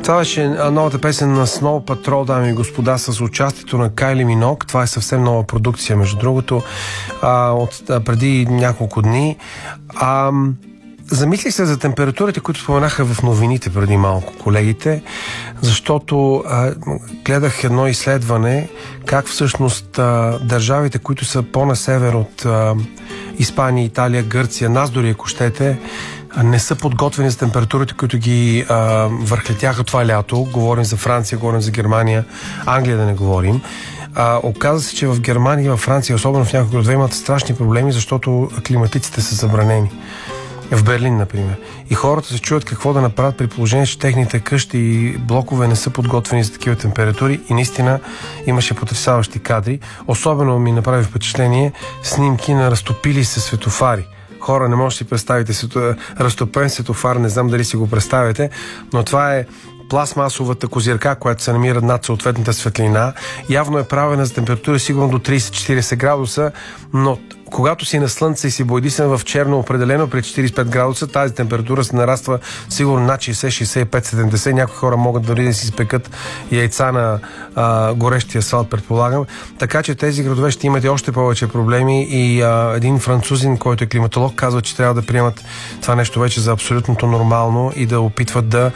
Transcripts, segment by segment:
Това беше новата песен на Snow Patrol, дами и господа, с участието на Кайли Миног. Това е съвсем нова продукция, между другото, преди няколко дни. Замислих се за температурите, които споменаха в новините преди малко колегите, защото гледах едно изследване как всъщност държавите, които са по-на север от Испания, Италия, Гърция, нас дори ако щете, не са подготвени за температурите, които ги върхлетяха това лято. Говорим за Франция, говорим за Германия, Англия да не говорим. Оказва се, че в Германия и във Франция, особено в някои градове, имат страшни проблеми, защото климатиците са забранени. В Берлин, например. И хората се чуят какво да направят при положение, че техните къщи и блокове не са подготвени за такива температури и наистина имаше потресаващи кадри. Особено ми направи впечатление снимки на разтопили се светофари. Хора, не може да си представите разтопен светофар, не знам дали си го представяте, но това е пластмасовата козирка, която се намира над съответната светлина. Явно е правена за температура сигурно до 30-40 градуса, но когато си на слънце и си боядисен в черно определено при 45 градуса, тази температура се нараства сигурно над 60, 65, 70. Някои хора могат дори да си спекат яйца на горещия асфалт, предполагам. Така че тези градове ще имат още повече проблеми и един французин, който е климатолог, казва, че трябва да приемат това нещо вече за абсолютното нормално и да опитват да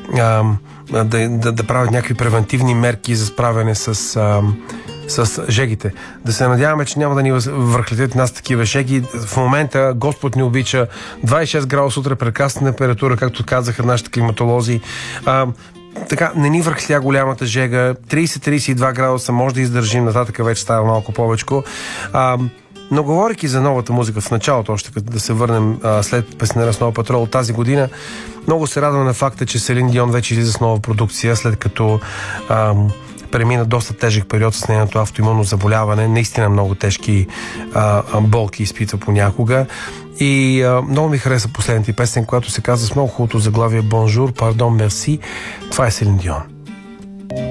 правят някакви превентивни мерки за справяне с жегите. Да се надяваме, че няма да ни върхлетят нас такива жеги. В момента Господ ни обича. 26 градуса утре, прекрасна температура, както казаха нашите климатолози. Така, не ни върхлетя голямата жега. 30-32 градуса може да издържим, нататък вече става малко повечко. Но говорейки за новата музика в началото, още като да се върнем след песенера Snow Patrol тази година, много се радвам на факта, че Селин Дион вече излиза с нова продукция, след като премина доста тежък период с нейното автоимунно заболяване. Наистина много тежки болки изпитва понякога. И много ми хареса последната песен, която се казва с много хубавото заглавие Bonjour, Pardon, Merci. Това е Селин Дион.